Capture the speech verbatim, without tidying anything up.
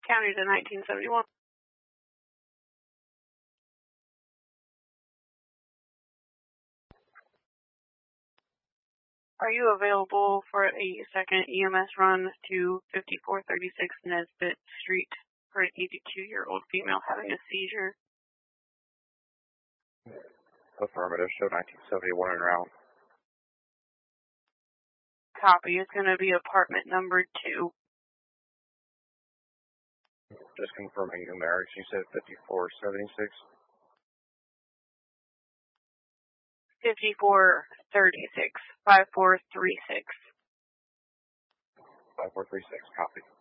County to nineteen seventy-one. Are you available for a second E M S run to fifty-four thirty-six Nesbitt Street for an eighty-two-year-old female having a seizure? Affirmative, show nineteen seventy-one en route. Copy. It's going to be apartment number two. Just confirming numerics. You said fifty-four seventy-six? fifty-four thirty-six, five four three six. five four three six, copy.